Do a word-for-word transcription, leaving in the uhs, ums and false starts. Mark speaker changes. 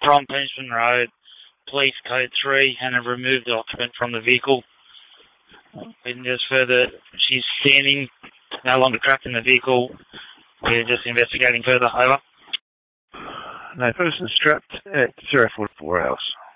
Speaker 1: from Penshman Road, police code three, and have removed the occupant from the vehicle. And just further, she's standing, no longer trapped in the vehicle. We're just investigating further. Over.
Speaker 2: No person strapped at zero four four hours.